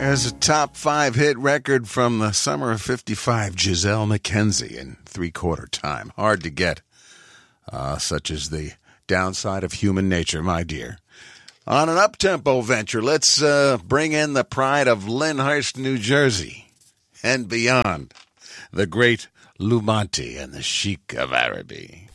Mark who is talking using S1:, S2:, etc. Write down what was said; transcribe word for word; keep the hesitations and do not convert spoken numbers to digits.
S1: There's a top five hit record from the summer of fifty-five, Giselle McKenzie in three-quarter time. Hard to get, uh, such as the downside of human nature, my dear. On an up-tempo venture, let's uh, bring in the pride of Lyndhurst, New Jersey, and beyond, the great Lumanti and the Sheik of Araby.